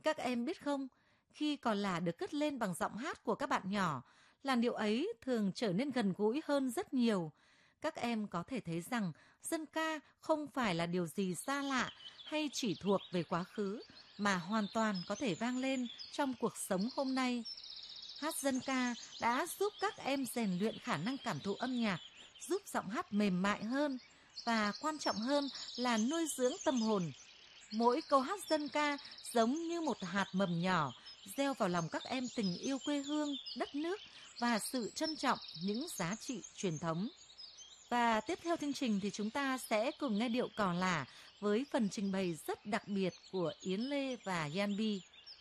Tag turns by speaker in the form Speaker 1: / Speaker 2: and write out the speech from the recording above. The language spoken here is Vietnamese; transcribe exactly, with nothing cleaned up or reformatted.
Speaker 1: Các em biết không, khi cò lả được cất lên bằng giọng hát của các bạn nhỏ, làn điệu ấy thường trở nên gần gũi hơn rất nhiều. Các em có thể thấy rằng dân ca không phải là điều gì xa lạ hay chỉ thuộc về quá khứ, mà hoàn toàn có thể vang lên trong cuộc sống hôm nay. Hát dân ca đã giúp các em rèn luyện khả năng cảm thụ âm nhạc, giúp giọng hát mềm mại hơn và quan trọng hơn là nuôi dưỡng tâm hồn. Mỗi câu hát dân ca giống như một hạt mầm nhỏ gieo vào lòng các em tình yêu quê hương, đất nước và sự trân trọng những giá trị truyền thống. Và tiếp theo chương trình thì chúng ta sẽ cùng nghe điệu cò lả với phần trình bày rất đặc biệt của Yến Lê và Yan Bi.